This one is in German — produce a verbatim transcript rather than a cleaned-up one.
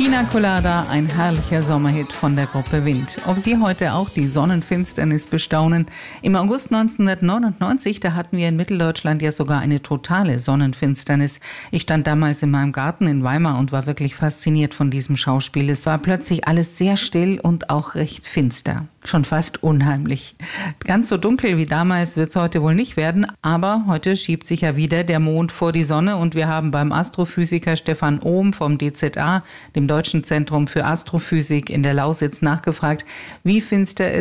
Pina Colada, ein herrlicher Sommerhit von der Gruppe Wind. Ob Sie heute auch die Sonnenfinsternis bestaunen? Im August neunzehnhundertneunundneunzig, da hatten wir in Mitteldeutschland ja sogar eine totale Sonnenfinsternis. Ich stand damals in meinem Garten in Weimar und war wirklich fasziniert von diesem Schauspiel. Es war plötzlich alles sehr still und auch recht finster. Schon fast unheimlich. Ganz so dunkel wie damals wird es heute wohl nicht werden, aber heute schiebt sich ja wieder der Mond vor die Sonne und wir haben beim Astrophysiker Stefan Ohm vom D Z A, dem Deutschen Zentrum für Astrophysik in der Lausitz, nachgefragt, wie finster es